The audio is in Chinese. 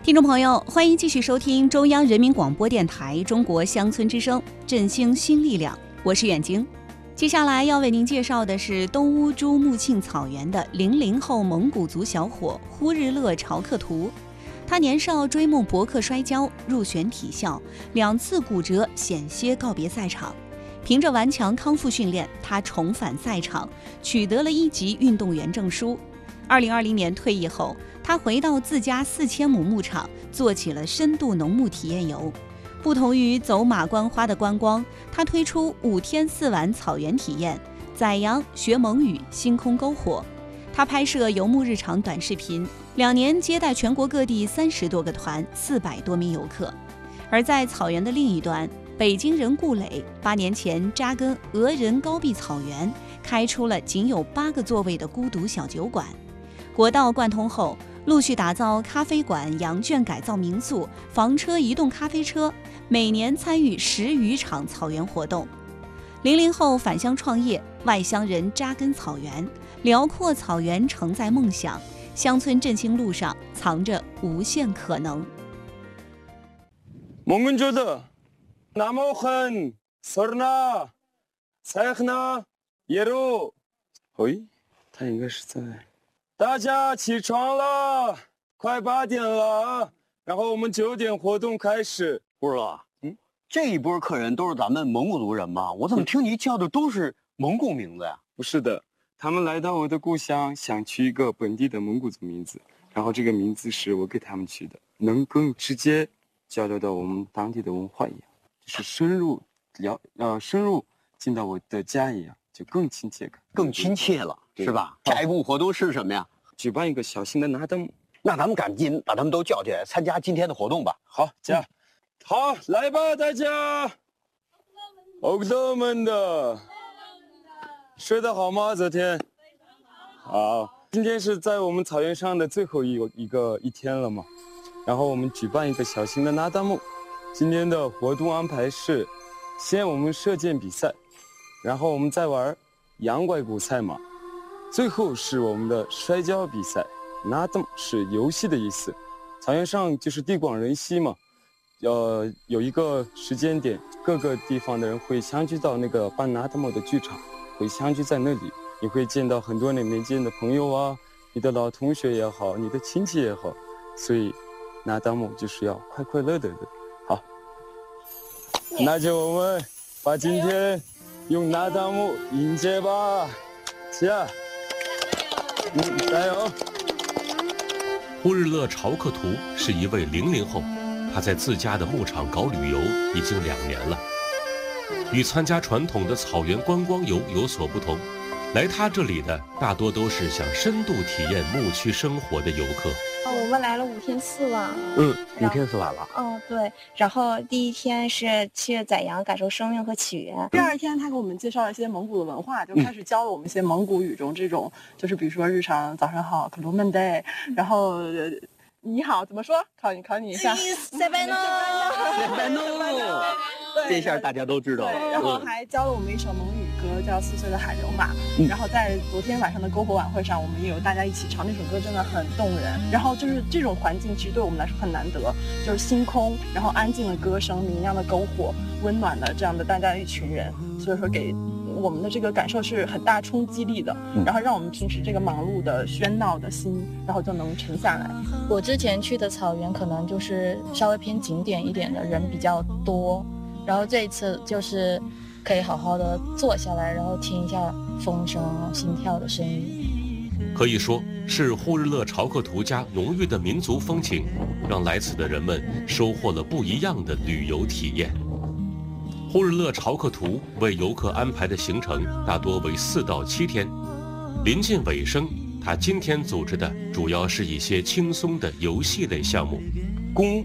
听众朋友，欢迎继续收听中央人民广播电台中国乡村之声，振兴新力量，我是远晶。接下来要为您介绍的是东乌珠穆庆草原的00后蒙古族小伙呼日勒朝克图。他年少追梦博克摔跤，入选体校，2次骨折险些告别赛场。凭着顽强康复训练，他重返赛场，取得了1级运动员证书。2020年退役后，他回到自家4000亩牧场，做起了深度农牧体验游。不同于走马观花的观光，他推出5天4晚草原体验，宰羊、学蒙语、星空篝火。他拍摄游牧日常短视频，2年接待全国各地30多个团，400多名游客。而在草原的另一端，北京人顾磊8年前扎根俄人高壁草原，开出了仅有8个座位的孤独小酒馆。国道贯通后，陆续打造咖啡馆、羊圈改造民宿、房车移动咖啡车，每年参与10余场草原活动。00后返乡创业，外乡人扎根草原，辽阔草原承载梦想，乡村振兴路上藏着无限可能。 몽군조드 나무한 서르나 사야흐나 예로 어이 他应该是在大家起床了，快8点了，然后我们9点活动开始。 不是吧？这一波客人都是咱们蒙古族人吗？我怎么听你叫的都是蒙古名字呀？ 不是的，他们来到我的故乡，想取一个本地的蒙古族名字，然后这个名字是我给他们取的，能更直接交流到我们当地的文化一样，就是深入进到我的家一样，就更亲切感， 更亲切了，是吧？下一步活动是什么呀？ 举办一个小型的拿灯。 那咱们赶紧把他们都叫起来参加今天的活动吧。 好，好，来吧，大家。欧哥们的，睡得好吗？昨天？好，今天是在我们草原上的最后一天了嘛，然后我们举办一个小型的拿大木。今天的活动安排是，先我们射箭比赛，然后我们再玩羊拐骨赛马，最后是我们的摔跤比赛。拿登是游戏的意思，草原上就是地广人稀嘛，有一个时间点，各个地方的人会相聚到那个办拿登姆的剧场，会相聚在那里，你会见到很多你没见的朋友啊，你的老同学也好，你的亲戚也好，所以拿登姆就是要快快乐乐的。好，那就我们把今天用拿登姆迎接吧，加油！ 呼日勒朝克图是一位00后，他在自家的牧场搞旅游已经2年了。与参加传统的草原观光游有所不同，来他这里的大多都是想深度体验牧区生活的游客。 我们来了5天4晚。 5天4晚了。 对。然后第1天是去宰羊，感受生命和起源。 第2天他给我们介绍了一些蒙古的文化，就开始教了我们一些蒙古语中这种，就是比如说日常早上好 k 鲁 day， 然后你好怎么说？考你一下。 塞拜诺。 这下大家都知道了。 对，然后还教了我们一首蒙语歌，叫《4岁的海牛马》。然后在昨天晚上的篝火晚会上，我们也有大家一起唱那首歌，真的很动人。然后就是这种环境，其实对我们来说很难得，就是星空，然后安静的歌声，明亮的篝火，温暖的这样的大家一群人，所以说给我们的这个感受是很大冲击力的，然后让我们平时这个忙碌的喧闹的心，然后就能沉下来。 我之前去的草原可能就是稍微偏景点一点的，人比较多，然后这一次就是可以好好的坐下来，然后听一下风声、心跳的声音。 可以说是呼日勒朝克图家浓郁的民族风情，让来此的人们收获了不一样的旅游体验。呼日勒朝克图为游客安排的行程大多为4到7天，临近尾声，他今天组织的主要是一些轻松的游戏类项目。 弓